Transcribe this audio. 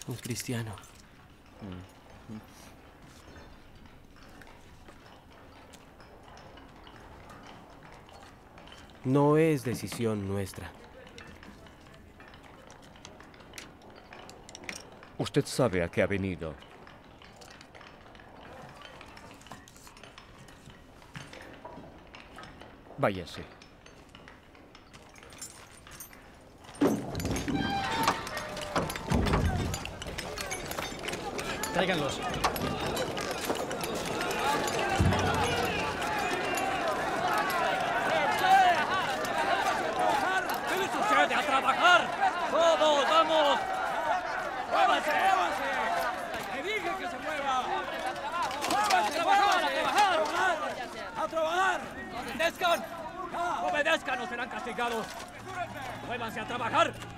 un cristiano. No es decisión nuestra. Usted sabe a qué ha venido. Váyase. Tráiganlos. ¿Qué sucede? ¡A trabajar! ¡Todos, vamos! ¡Muévanse! ¡Que dije que se mueva! ¡Muévanse, ¡a trabajar! ¡Obedezcan! ¡Obedezcan o serán castigados! ¡Muévanse a trabajar!